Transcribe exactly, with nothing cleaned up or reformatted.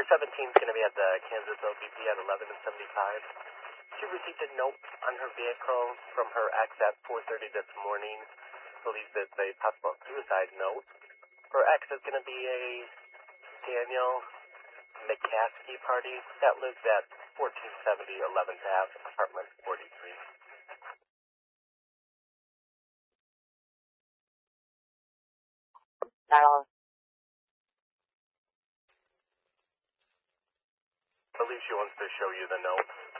seventeen is going to be at the Kansas L B P at eleven and seventy-five. She received a note on her vehicle from her ex at four thirty this morning. Believes it's a possible suicide note. Her ex is going to be a Daniel McCaskey party that lives at fourteen seventy eleventh Avenue, apartment forty-three. Hello. I believe she wants to show you the note.